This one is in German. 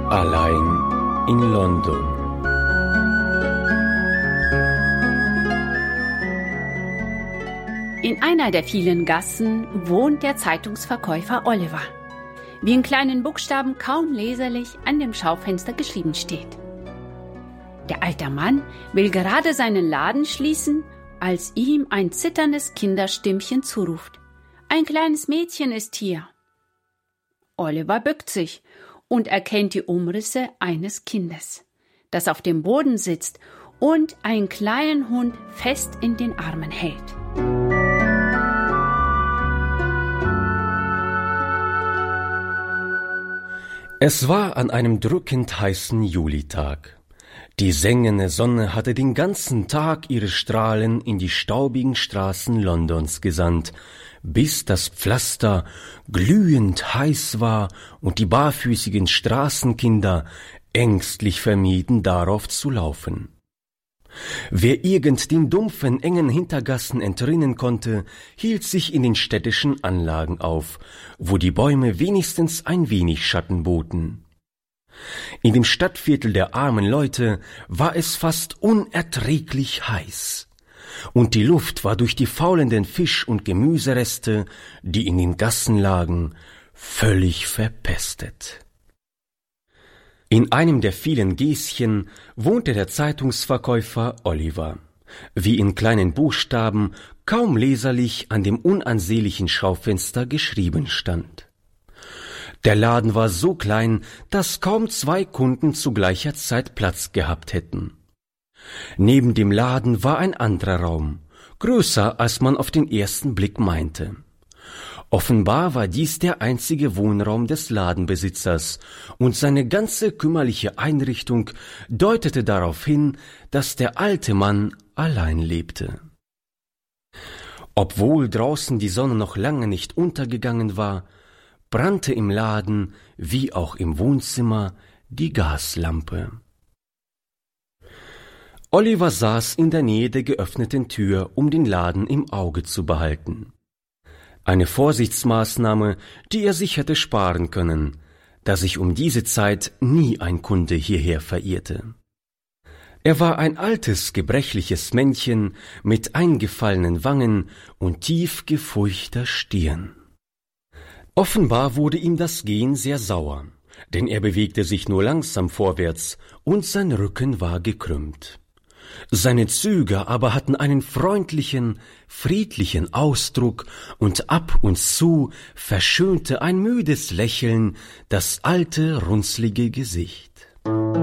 Allein in London. In einer der vielen Gassen wohnt der Zeitungsverkäufer Oliver, wie in kleinen Buchstaben kaum leserlich an dem Schaufenster geschrieben steht. Der alte Mann will gerade seinen Laden schließen, als ihm ein zitterndes Kinderstimmchen zuruft: »Ein kleines Mädchen ist hier.« Oliver bückt sich und erkennt die Umrisse eines Kindes, das auf dem Boden sitzt und einen kleinen Hund fest in den Armen hält. Es war an einem drückend heißen Julitag. Die sengende Sonne hatte den ganzen Tag ihre Strahlen in die staubigen Straßen Londons gesandt, bis das Pflaster glühend heiß war und die barfüßigen Straßenkinder ängstlich vermieden, darauf zu laufen. Wer irgend den dumpfen, engen Hintergassen entrinnen konnte, hielt sich in den städtischen Anlagen auf, wo die Bäume wenigstens ein wenig Schatten boten. In dem Stadtviertel der armen Leute war es fast unerträglich heiß, und die Luft war durch die faulenden Fisch- und Gemüsereste, die in den Gassen lagen, völlig verpestet. In einem der vielen Gäschen wohnte der Zeitungsverkäufer Oliver, wie in kleinen Buchstaben kaum leserlich an dem unansehnlichen Schaufenster geschrieben stand. Der Laden war so klein, dass kaum 2 Kunden zu gleicher Zeit Platz gehabt hätten. Neben dem Laden war ein anderer Raum, größer als man auf den ersten Blick meinte. Offenbar war dies der einzige Wohnraum des Ladenbesitzers, und seine ganze kümmerliche Einrichtung deutete darauf hin, dass der alte Mann allein lebte. Obwohl draußen die Sonne noch lange nicht untergegangen war, brannte im Laden, wie auch im Wohnzimmer, die Gaslampe. Oliver saß in der Nähe der geöffneten Tür, um den Laden im Auge zu behalten. Eine Vorsichtsmaßnahme, die er sich hätte sparen können, da sich um diese Zeit nie ein Kunde hierher verirrte. Er war ein altes, gebrechliches Männchen mit eingefallenen Wangen und tief gefurchter Stirn. Offenbar wurde ihm das Gehen sehr sauer, denn er bewegte sich nur langsam vorwärts und sein Rücken war gekrümmt. Seine Züge aber hatten einen freundlichen, friedlichen Ausdruck, und ab und zu verschönte ein müdes Lächeln das alte, runzlige Gesicht.